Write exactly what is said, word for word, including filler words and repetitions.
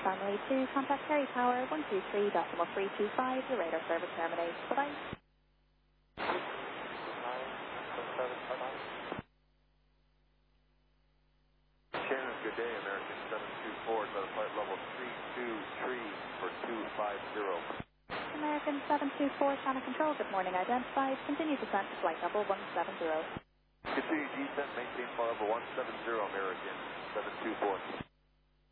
Runway two, contact Kerry Tower, one two three decimal three two five, the radar service terminates. Bye-bye. Shannon, good day, American seven two four, is at a flight level three two three for two five zero. American seven two four, Channel Control, good morning, identified. Continue descent to flight level one seven zero. Continue descent, maintain flight level one seven zero, American seven two four.